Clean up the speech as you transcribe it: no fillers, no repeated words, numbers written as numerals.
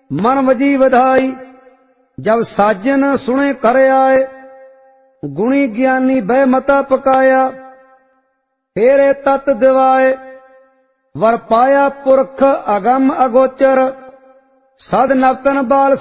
मन वजी वधाई। जब साजन सुने कर आए, गुणी ज्ञानी बह मता पकाया। फेरे तत दिवाए, वर पाया पुरख अगम अगोचर। सद नवतन बाल